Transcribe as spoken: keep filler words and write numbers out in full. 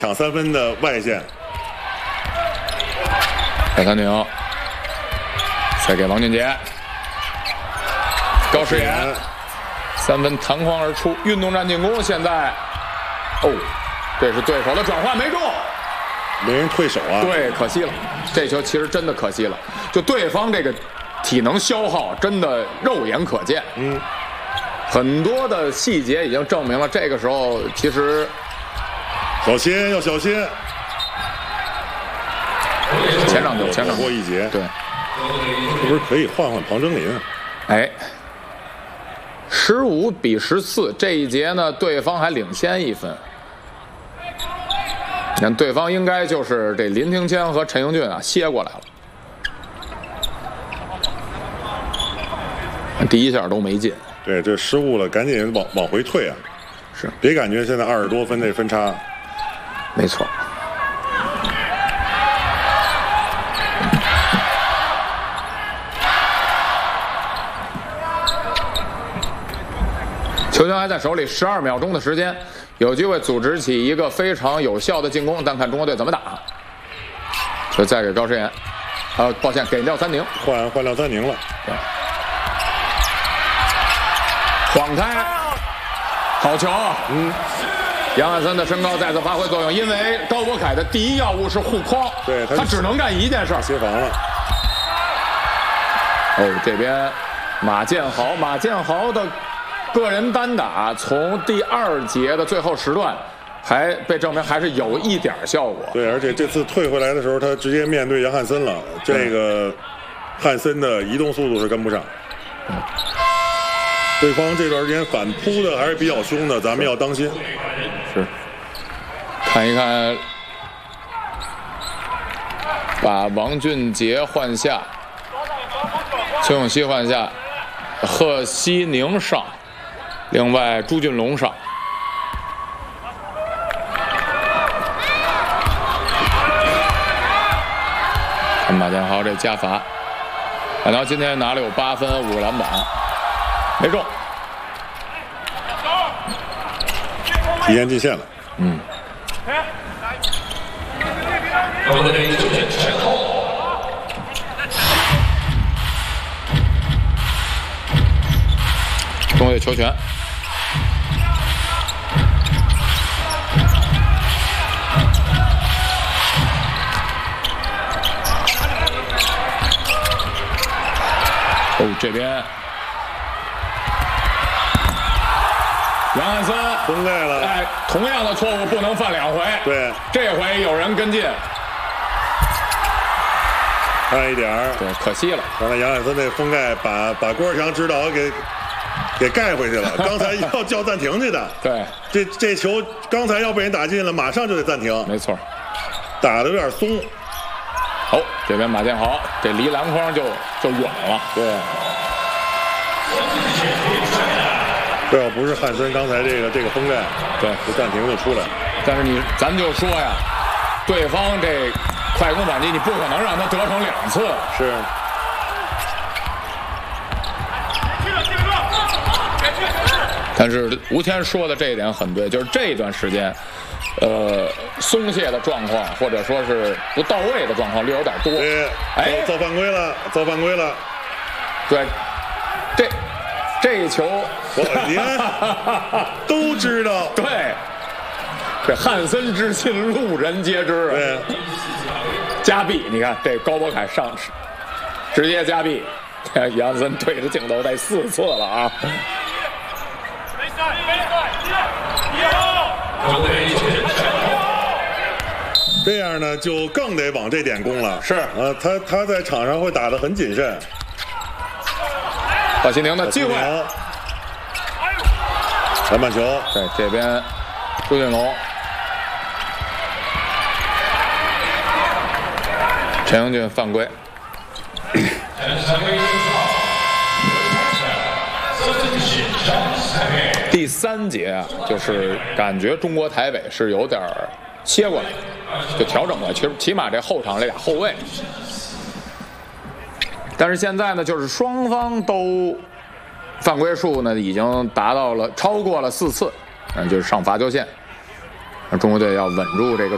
抢三分的外线。 小三井，再给王俊杰，高诗岩，三分弹框而出，运动战进攻。现在，哦，这是对手的转换没中， 没人退手啊。 对，可惜了，这球其实真的可惜了，就对方这个体能消耗真的肉眼可见。 嗯。 很多的细节已经证明了，这个时候其实小心，要小心。 前场球，前场过一节， 对， 是不是可以换换庞征林？ 哎，十五比十四，这一节呢，对方还领先一分。你看，对方应该就是这林庭谦和陈英俊啊，歇过来了，第一下都没进。 对，这失误了，赶紧往往回退啊！ 是， 别感觉现在二十多分这分差。 没错。球权还在手里，十二秒钟的时间，有机会组织起一个非常有效的进攻，但看中国队怎么打。就再给高诗岩，呃，抱歉，给廖三宁， 换换廖三宁了。 对。晃开，好球！嗯，杨汉森的身高再次发挥作用，因为高博凯的第一要务是护框， 对 他, 他只能干一件事， 协防了。 哦，这边马建豪，马建豪的个人单打从第二节的最后时段，还被证明还是有一点效果。 对，而且这次退回来的时候，他直接面对杨汉森了，这个汉森的移动速度是跟不上。嗯，对方这段时间反扑的还是比较凶的，咱们要当心。 是，看一看，把王俊杰换下，邱永熙换下，贺西宁上，另外朱俊龙上。看马建豪这加罚，马建豪今天拿了有八分，五个篮板。没中， 提前进线了。 嗯。中国队球权。哦，这边。杨汉森封盖了， 哎，同样的错误不能犯两回。 对， 这回有人跟进， 差一点儿， 对，可惜了。 刚才杨汉森那封盖把把郭士强指导给给盖回去了，刚才要叫暂停去的。 对， 这这球刚才要被人打进了，马上就得暂停。 没错， 打的有点松。 好，这边马建豪这离篮筐就就远了。 对。这要不是汉森刚才这个这个封盖， 对， 这暂停就出来。 但是你咱就说呀，对方这快攻反击，你不可能让他得逞两次。 是。 但是吴天说的这一点很对，就是这段时间，呃，松懈的状况或者说是不到位的状况略有点多。 哎，造犯规了，造犯规了。 对，这。这一球， 你看都知道。 对，这汉森之心，路人皆知。 对， 加币，你看这高博凯上直接加币，杨森对着镜头得四次了啊！ 这样呢，就更得往这点攻了。 是， 呃，他他在场上会打得很谨慎。 贺西宁的机会， 篮板球。 对，这边朱俊龙、陈英俊犯规。第三节啊，就是感觉中国台北是有点切过来，就调整了。其实起码这后场这俩后卫。但是现在呢，就是双方都犯规数呢已经达到了超过了四次，嗯，就是上罚球线。中国队要稳住这个。